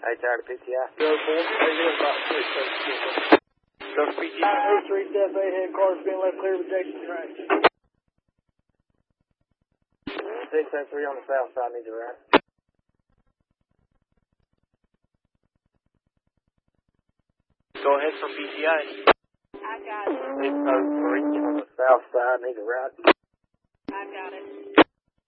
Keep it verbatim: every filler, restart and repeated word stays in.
Hey, tired of P T I? Go for it. Hey, you're about six, seven, Go for P T I. oh three Step eight head cars being left clear with Jason track. six oh three on the south side needs a ride. Go ahead for P T I. I got it. six oh three on the south side needs a ride. I got it.